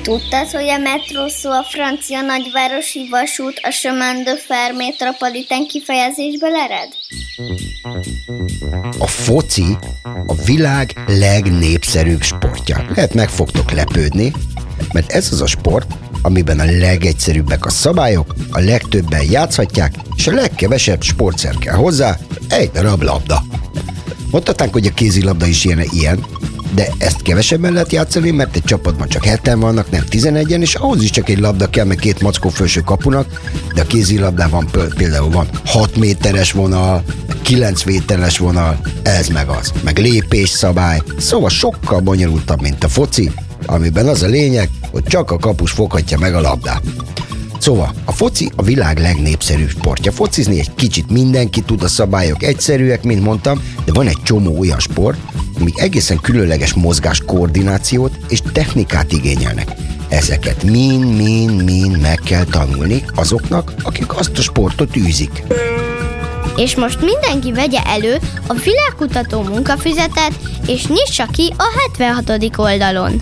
Tudtad, hogy a metró szó a francia nagyvárosi vasút, a chemin de fer métropolitain kifejezésből ered? A foci a világ legnépszerűbb sportja. Lehet meg fogtok lepődni, mert ez az a sport, amiben a legegyszerűbbek a szabályok, a legtöbben játszhatják, és a legkevesebb sportszer kell hozzá, egy darab labda. Mondhatnánk, hogy a kézilabda is ilyen, de ezt kevesebben lehet játszani, mert egy csapatban csak 7-en vannak, nem 11-en, és ahhoz is csak egy labda kell, meg 2 mackó felső kapunak, de a kézilabdában például van 6 méteres vonal, 9 méteres vonal, ez meg az, meg lépésszabály, szóval sokkal bonyolultabb, mint a foci, amiben az a lényeg, hogy csak a kapus foghatja meg a labdát. Szóval a foci a világ legnépszerűbb sportja. Focizni egy kicsit mindenki tud, a szabályok egyszerűek, mint mondtam, de van egy csomó olyan sport, amik egészen különleges mozgáskoordinációt és technikát igényelnek. Ezeket mind meg kell tanulni azoknak, akik azt a sportot űzik. És most mindenki vegye elő a világkutató munkafüzetet, és nyissa ki a 76. oldalon.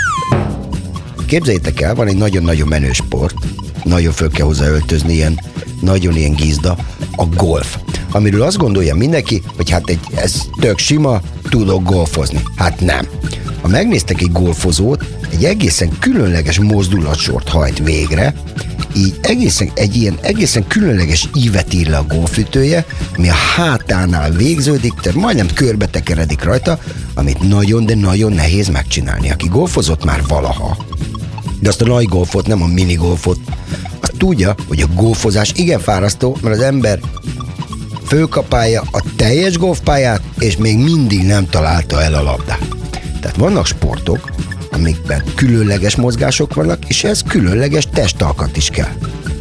Képzeljétek el, van egy nagyon-nagyon menő sport, nagyon föl kell hozzá öltözni, nagyon ilyen gizda, a golf. Amiről azt gondolja mindenki, hogy hát ez tök sima, tudok golfozni. Hát nem. Ha megnéztek egy golfozót, egy egészen különleges mozdulatsort hajt végre, így egészen különleges ívet ír le a golfütője, ami a hátánál végződik, tehát majdnem körbe tekeredik rajta, amit nagyon, de nagyon nehéz megcsinálni. Aki golfozott már valaha, de azt a nagy golfot, nem a mini golfot, azt tudja, hogy a golfozás igen fárasztó, mert az ember fölkapálja a teljes golfpályát, és még mindig nem találta el a labdát. Tehát vannak sportok, amikben különleges mozgások vannak, és ez különleges testalkat is kell.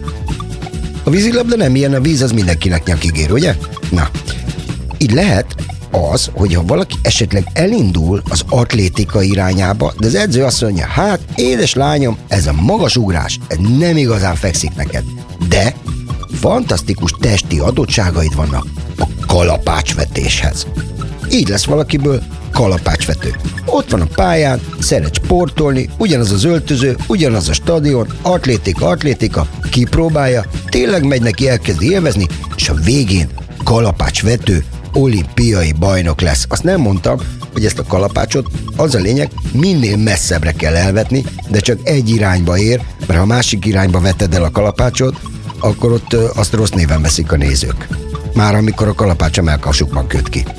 A vízilabda nem ilyen, a víz az mindenkinek nyakigér, ugye? Na, így lehet az, hogyha valaki esetleg elindul az atlétika irányába, de az edző azt mondja, hát édes lányom, ez a magas ugrás, ez nem igazán fekszik neked, de fantasztikus testi adottságaid vannak a kalapácsvetéshez. Így lesz valakiből kalapácsvető. Ott van a pályán, szeret sportolni, ugyanaz az öltöző, ugyanaz a stadion, atlétika, kipróbálja, tényleg megy neki, elkezdi élvezni, és a végén kalapácsvető olimpiai bajnok lesz. Azt nem mondtam, hogy ezt a kalapácsot, az a lényeg, minél messzebbre kell elvetni, de csak egy irányba ér, mert ha másik irányba veted el a kalapácsot, akkor ott azt rossz néven veszik a nézők. Már amikor a kalapács a mellkasukban köt ki.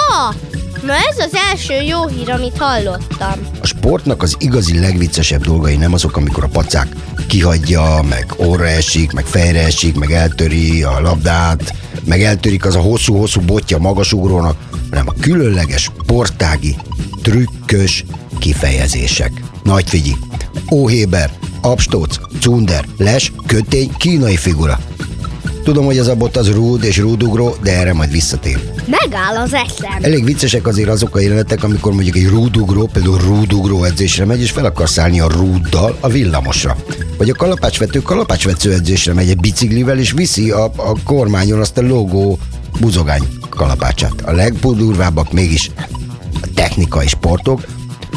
Na ez az első jó hír, amit hallottam. A sportnak az igazi legviccesebb dolgai nem azok, amikor a pacák kihagyja, meg orra esik, meg fejre esik, meg eltöri a labdát, meg eltörik az a hosszú botja magasugrónak, hanem a különleges, sportági, trükkös kifejezések. Nagy figyi, óhéber, abstóc, cunder, les, kötény, kínai figura. Tudom, hogy az a bot az rúd és rúdugró, de erre majd visszatér. Megáll az eszem. Elég viccesek azért azok a jelenetek, amikor mondjuk egy rúdugró, például rúdugró edzésre megy, és fel akar szállni a rúddal a villamosra. Vagy a kalapácsvető kalapácsvető edzésre megy egy biciklivel, és viszi a kormányon azt a logó buzogány kalapácsát. A legdurvábbak mégis a technikai sportok,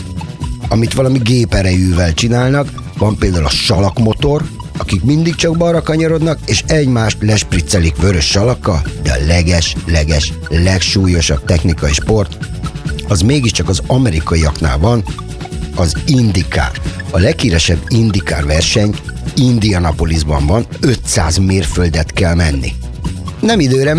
amit valami géperejűvel csinálnak. Van például a salakmotor, akik mindig csak balra kanyarodnak, és egymást lespriccelik vörös salakkal, de a legsúlyosabb technikai sport, az mégiscsak az amerikaiaknál van, az IndyCar. A leghíresebb IndyCar verseny Indianapolisban van, 500 mérföldet kell menni. Nem időre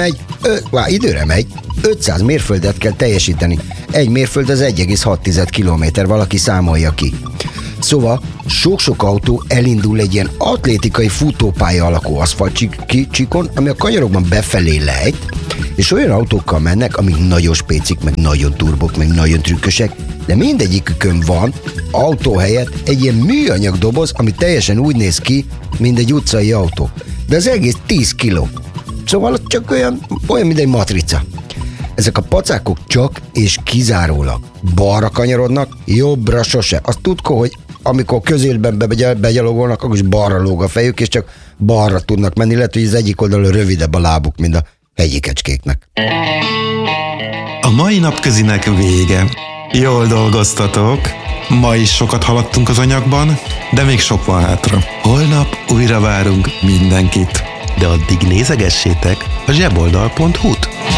megy, 500 mérföldet kell teljesíteni. Egy mérföld az 1,6 kilométer, valaki számolja ki. Szóval sok-sok autó elindul egy ilyen atlétikai futópálya alakú aszfaltcsíkon, ami a kanyarokban befelé lejt, és olyan autókkal mennek, amik nagyon spécik, meg nagyon turbok, meg nagyon trükkösek, de mindegyikükön van autó helyett egy ilyen műanyag doboz, ami teljesen úgy néz ki, mint egy utcai autó. De az egész 10 kiló. Szóval csak olyan, mint egy matrica. Ezek a pacákok csak és kizárólag balra kanyarodnak, jobbra sose. Azt tudko, hogy amikor közérben begyalogolnak, akkor is balra lóg a fejük, és csak balra tudnak menni. Lehet, hogy az egyik oldalon rövidebb a lábuk, mint a hegyi kecskéknek. A mai napközinek vége. Jól dolgoztatok. Ma is sokat haladtunk az anyagban, de még sok van hátra. Holnap újra várunk mindenkit, de addig nézegessétek a zseboldal.hu-t.